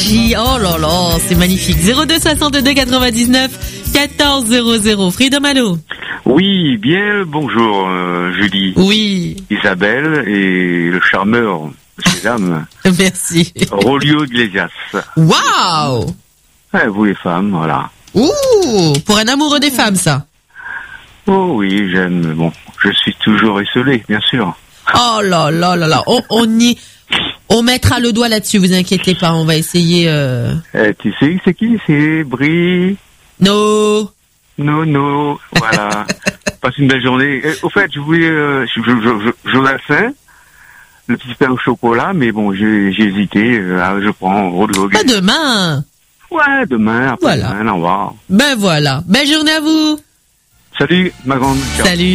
énergie. Oh là là, c'est magnifique. 02 62 99 14 00. Freedom, allô? Oui, bien, bonjour, Julie. Oui. Isabelle et le charmeur, monsieur dames. Merci. Rolio Iglesias. Waouh! Ouais, vous les femmes, voilà. Ouh, pour un amoureux des femmes, ça. Oh oui, j'aime, bon, je suis toujours esselé, bien sûr. Oh là là là là, on mettra le doigt là-dessus, vous inquiétez pas, on va essayer. Tu sais, c'est qui? C'est Brie. No. Non, voilà. Passe une belle journée. Au fait, je voulais, Jonathan, le petit pain au chocolat, mais bon, j'ai hésité. Je prends Rolio Pas Iglesias. demain. Ouais, demain, après Voilà. demain, au revoir. Ben voilà. Belle journée à vous. Salut, ma grande. Ciao. Salut.